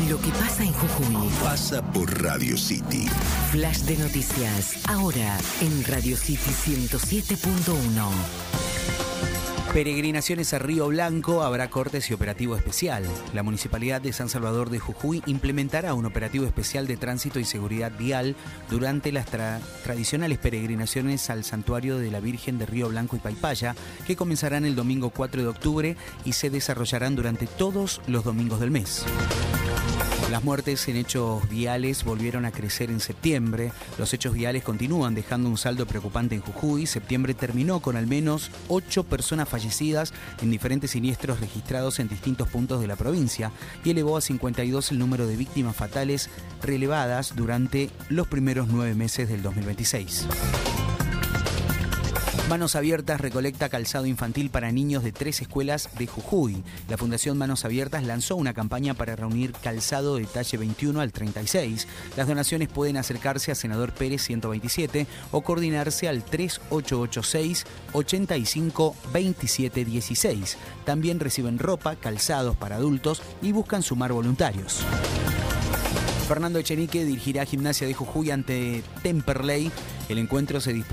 Lo que pasa en Jujuy pasa por Radio City. Flash de noticias, ahora en Radio City 107.1. Peregrinaciones a Río Blanco, habrá cortes y operativo especial. La Municipalidad de San Salvador de Jujuy implementará un operativo especial de tránsito y seguridad vial durante las tradicionales peregrinaciones al Santuario de la Virgen de Río Blanco y Paipaya, que comenzarán el domingo 4 de octubre y se desarrollarán durante todos los domingos del mes. Las muertes en hechos viales volvieron a crecer en septiembre. Los hechos viales continúan dejando un saldo preocupante en Jujuy. Septiembre terminó con al menos 8 personas fallecidas en diferentes siniestros registrados en distintos puntos de la provincia y elevó a 52 el número de víctimas fatales relevadas durante los primeros 9 meses del 2026. Manos Abiertas recolecta calzado infantil para niños de 3 escuelas de Jujuy. La Fundación Manos Abiertas lanzó una campaña para reunir calzado de talle 21 al 36. Las donaciones pueden acercarse a Senador Pérez 127 o coordinarse al 3886 85 27 16. También reciben ropa, calzados para adultos y buscan sumar voluntarios. Fernando Echenique dirigirá Gimnasia de Jujuy ante Temperley. El encuentro se disputará